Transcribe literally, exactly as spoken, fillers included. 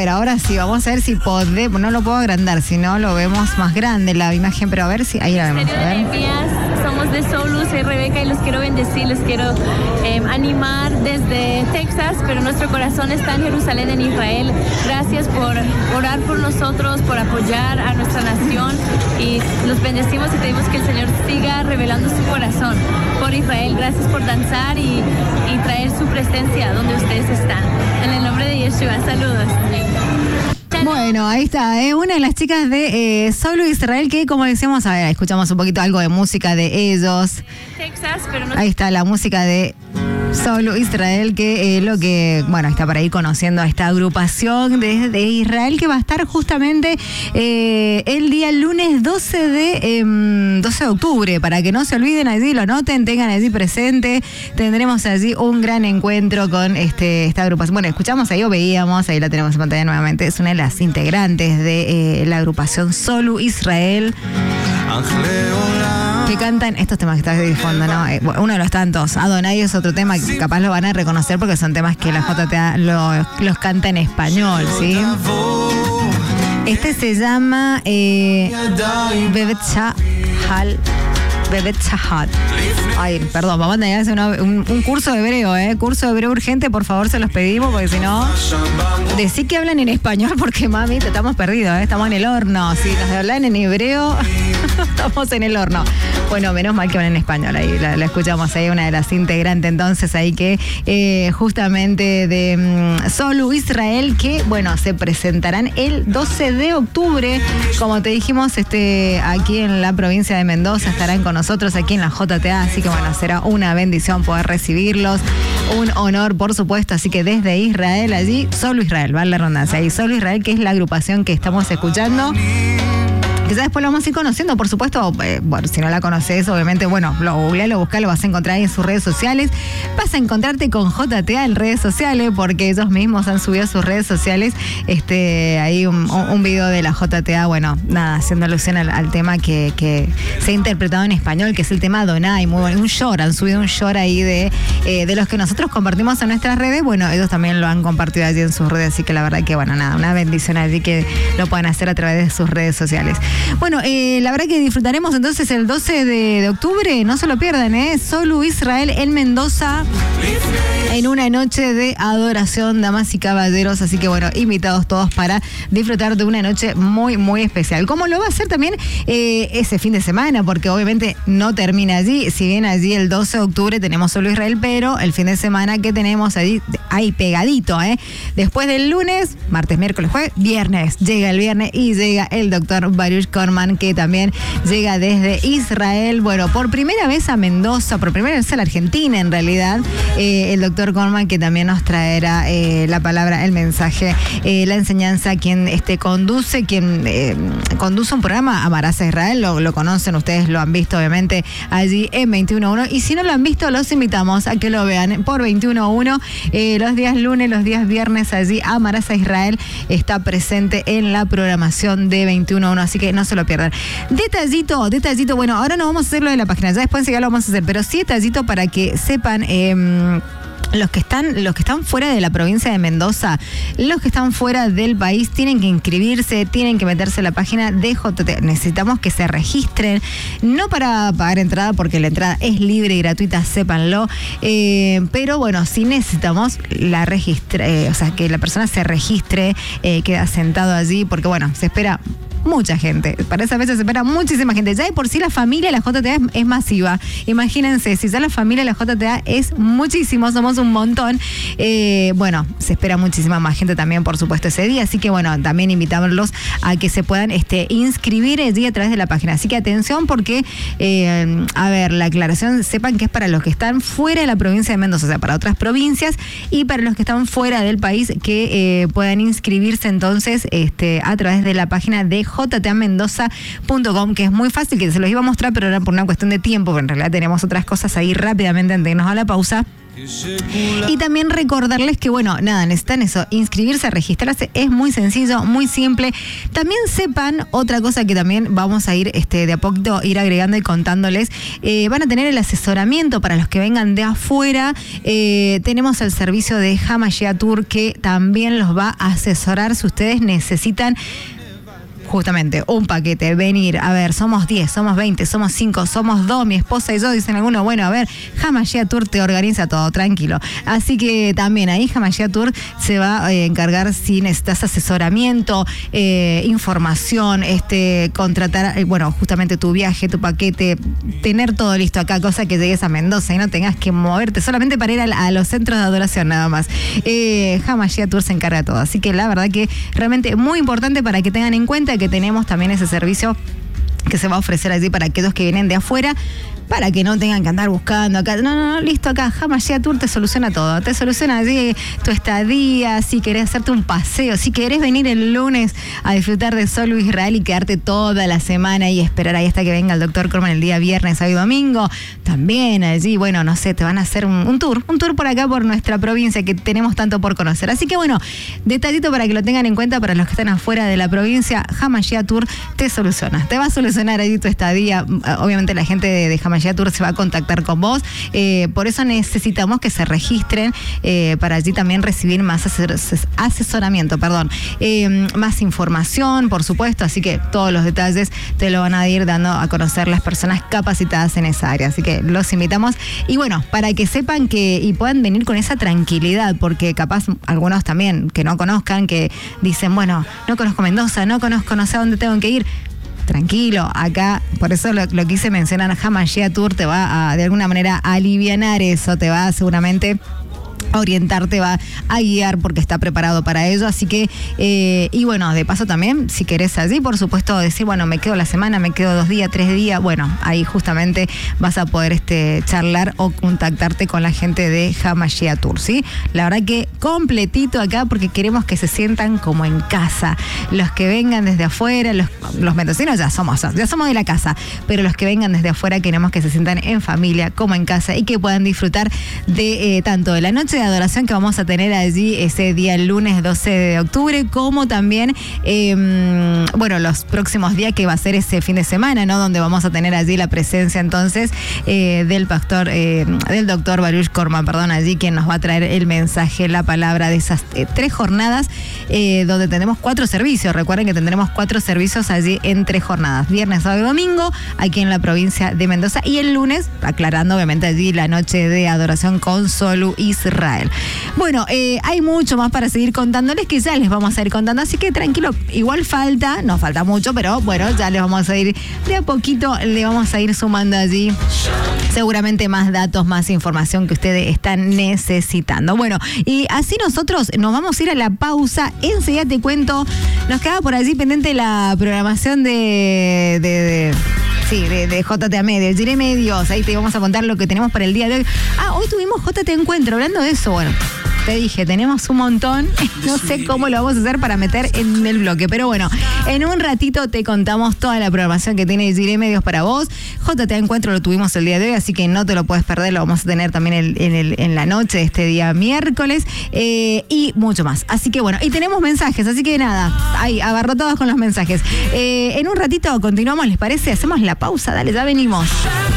ver, ahora sí, vamos a ver si podemos, no lo puedo agrandar, si no lo vemos más grande la imagen, pero a ver si, ahí la vemos, a ver. Somos de Solus, soy Rebeca y los quiero bendecir, los quiero eh, animar desde Texas, pero nuestro corazón está en Jerusalén, en Israel. Gracias por orar por nosotros, por apoyar a nuestra nación y los bendecimos y pedimos que el Señor siga revelando su corazón por Israel. Gracias por danzar y, y traer su presencia donde ustedes están. En el nombre de Yeshua, saludos. Bueno, ahí está, ¿eh? Una de las chicas de eh, Solo Israel, que como decíamos, a ver, escuchamos un poquito algo de música de ellos. Texas, pero no... Ahí está la música de Solo Israel, que eh, lo que, bueno, está para ir conociendo a esta agrupación de, de Israel, que va a estar justamente eh, el día lunes doce de, eh, doce de octubre, para que no se olviden allí, lo anoten, tengan allí presente, tendremos allí un gran encuentro con este esta agrupación. Bueno, escuchamos ahí o veíamos, ahí la tenemos en pantalla nuevamente, es una de las integrantes de eh, la agrupación Solo Israel, que cantan estos temas que estás de fondo, ¿no? Eh, uno de los tantos, Adonai es otro tema que capaz lo van a reconocer porque son temas que la J T A lo, los canta en español, ¿sí? Este se llama eh, Bebet Shahal. Bebet Shahad. Ay, perdón, vamos a tener que hacer una, un, un curso de hebreo, ¿eh? Curso de hebreo urgente, por favor, se los pedimos, porque si no, decí que hablan en español, porque mami, te estamos perdidos, ¿eh? Estamos en el horno. Si nos hablan en hebreo, estamos en el horno. Bueno, menos mal que hablan en español, ahí la, la escuchamos ahí, una de las integrantes entonces ahí que eh, justamente de um, Solo Israel, que bueno, se presentarán el doce de octubre, como te dijimos, este aquí en la provincia de Mendoza, estarán con nosotros aquí en la J T A, así que bueno, será una bendición poder recibirlos, un honor por supuesto, así que desde Israel allí, Solo Israel, vale la redundancia, y Solo Israel, que es la agrupación que estamos escuchando, que ya después lo vamos a ir conociendo, por supuesto, eh, bueno, si no la conoces, obviamente, bueno, lo googleás, lo buscás, lo vas a encontrar ahí en sus redes sociales, vas a encontrarte con J T A en redes sociales, porque ellos mismos han subido a sus redes sociales, este, ahí un, un video de la J T A, bueno, nada, haciendo alusión al, al tema que, que se ha interpretado en español, que es el tema Adonai, muy bueno, un short, han subido un short ahí de, eh, de los que nosotros compartimos en nuestras redes, bueno, ellos también lo han compartido allí en sus redes, así que la verdad que, bueno, nada, una bendición allí que lo puedan hacer a través de sus redes sociales. Bueno, eh, la verdad que disfrutaremos entonces el doce de, de octubre, no se lo pierdan, ¿eh? Solo Israel en Mendoza, en una noche de adoración, damas y caballeros, así que bueno, invitados todos para disfrutar de una noche muy, muy especial. Como lo va a hacer también eh, ese fin de semana, porque obviamente no termina allí, si bien allí el doce de octubre tenemos Solo Israel, pero el fin de semana que tenemos allí, ahí pegadito, ¿eh? Después del lunes, martes, miércoles, jueves, viernes, llega el viernes y llega el doctor Baruch Korman, que también llega desde Israel, bueno, por primera vez a Mendoza, por primera vez a la Argentina en realidad, eh, el doctor Korman, que también nos traerá eh, la palabra, el mensaje, eh, la enseñanza, quien este, conduce, quien eh, conduce un programa, Amarás a Israel, lo, lo conocen, ustedes lo han visto obviamente allí en veintiuno uno, y si no lo han visto, los invitamos a que lo vean por veintiuno uno, eh, los días lunes, los días viernes, allí Amarás a Israel está presente en la programación de veintiuno uno, así que no se lo pierdan. Detallito, detallito, bueno, ahora no vamos a hacer lo de la página, ya después ya lo vamos a hacer, pero sí detallito para que sepan, eh, los que están, los que están fuera de la provincia de Mendoza, los que están fuera del país, tienen que inscribirse, tienen que meterse en la página de J T A. Necesitamos que se registren, no para pagar entrada, porque la entrada es libre y gratuita, sépanlo, eh, pero bueno, sí necesitamos la registra, eh, o sea, que la persona se registre, eh, queda sentado allí, porque bueno, se espera mucha gente. Para esa fecha se espera muchísima gente. Ya de por sí la familia de la J T A es, es masiva. Imagínense, si ya la familia de la J T A es muchísimo, somos un montón. Eh, bueno, se espera muchísima más gente también, por supuesto, ese día. Así que bueno, también invitarlos a que se puedan este, inscribir allí a través de la página. Así que atención porque, eh, a ver, la aclaración, sepan que es para los que están fuera de la provincia de Mendoza, o sea, para otras provincias, y para los que están fuera del país que eh, puedan inscribirse entonces este, a través de la página de j t a mendoza punto com, que es muy fácil, que se los iba a mostrar, pero era por una cuestión de tiempo, porque en realidad tenemos otras cosas ahí rápidamente antes de irnos a la pausa. Y también recordarles que, bueno, nada, necesitan eso, inscribirse, registrarse, es muy sencillo, muy simple. También sepan otra cosa que también vamos a ir este, de a poquito ir agregando y contándoles. Eh, van a tener el asesoramiento para los que vengan de afuera. Eh, tenemos el servicio de Hamashia Tour que también los va a asesorar si ustedes necesitan justamente un paquete, venir, a ver, somos diez, somos veinte, somos cinco, somos dos, mi esposa y yo, dicen algunos, bueno, a ver, Hamashia Tour te organiza todo, tranquilo. Así que también ahí Hamashia Tour se va a eh, encargar si necesitas asesoramiento, eh, información, este, contratar, eh, bueno, justamente tu viaje, tu paquete, tener todo listo acá, cosa que llegues a Mendoza y no tengas que moverte solamente para ir a, a los centros de adoración nada más. Eh, Hamashia Tour se encarga de todo, así que la verdad que realmente muy importante para que tengan en cuenta que tenemos también ese servicio que se va a ofrecer allí para aquellos que vienen de afuera, para que no tengan que andar buscando acá. No, no, no, listo, acá Hamashia Tour te soluciona todo. Te soluciona allí tu estadía, si querés hacerte un paseo, si querés venir el lunes a disfrutar de Solo Israel y quedarte toda la semana y esperar ahí hasta que venga el doctor Corman el día viernes, sábado y domingo. También allí, bueno, no sé, te van a hacer un, un tour, un tour por acá, por nuestra provincia, que tenemos tanto por conocer. Así que bueno, detallito para que lo tengan en cuenta para los que están afuera de la provincia, Hamashia Tour te soluciona. Te va a solucionar allí tu estadía. Obviamente la gente de, de Hamashia Tour se va a contactar con vos, eh, por eso necesitamos que se registren eh, para allí también recibir más asesor- asesoramiento, perdón, eh, más información, por supuesto, así que todos los detalles te lo van a ir dando a conocer las personas capacitadas en esa área, así que los invitamos y bueno, para que sepan que y puedan venir con esa tranquilidad, porque capaz algunos también que no conozcan, que dicen, bueno, no conozco Mendoza, no conozco, no sé a dónde tengo que ir. Tranquilo, acá, por eso lo, lo quise mencionar, Hamashia Tour te va a, de alguna manera, a alivianar eso, te va a, seguramente a orientarte, va a guiar porque está preparado para ello, así que, eh, y bueno, de paso también, si querés allí, por supuesto, decir, bueno, me quedo la semana, me quedo dos días, tres días, bueno, ahí justamente vas a poder este, charlar o contactarte con la gente de Hamashia Tour, ¿sí? La verdad que completito acá porque queremos que se sientan como en casa. Los que vengan desde afuera, los, los mendocinos ya somos, ya somos de la casa, pero los que vengan desde afuera queremos que se sientan en familia, como en casa y que puedan disfrutar de eh, tanto de la noche de adoración que vamos a tener allí ese día el lunes doce de octubre, como también eh, bueno, los próximos días que va a ser ese fin de semana, ¿no? Donde vamos a tener allí la presencia entonces eh, del pastor, eh, del doctor Baruch Corman, perdón, allí quien nos va a traer el mensaje, la palabra de esas eh, tres jornadas eh, donde tendremos cuatro servicios. Recuerden que tendremos cuatro servicios allí en tres jornadas, viernes, sábado y domingo, aquí en la provincia de Mendoza, y el lunes, aclarando obviamente allí la noche de adoración con Solo Israel. Bueno, eh, hay mucho más para seguir contándoles que ya les vamos a ir contando, así que tranquilo, igual falta, no falta mucho, pero bueno, ya les vamos a ir de a poquito, le vamos a ir sumando allí seguramente más datos, más información que ustedes están necesitando. Bueno, y así nosotros nos vamos a ir a la pausa, enseguida te cuento, nos queda por allí pendiente la programación de... de, de Sí, de, de J T A Medios, Diré Medios, ahí te vamos a contar lo que tenemos para el día de hoy. Ah, hoy tuvimos J T Encuentro, hablando de eso, bueno, te dije, tenemos un montón, no sé cómo lo vamos a hacer para meter en el bloque, pero bueno, en un ratito te contamos toda la programación que tiene Diré Medios para vos. J T Encuentro lo tuvimos el día de hoy, así que no te lo puedes perder, lo vamos a tener también el, en, el, en la noche de este día miércoles, eh, y mucho más. Así que bueno, y tenemos mensajes, así que nada, ahí, abarrotados con los mensajes. Eh, en un ratito continuamos, ¿les parece? Hacemos la pausa, dale, ya venimos.